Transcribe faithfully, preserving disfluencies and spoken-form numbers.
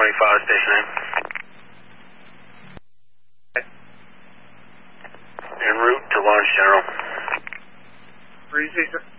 twenty-five, station name. En route to launch, General. Breezy, sir.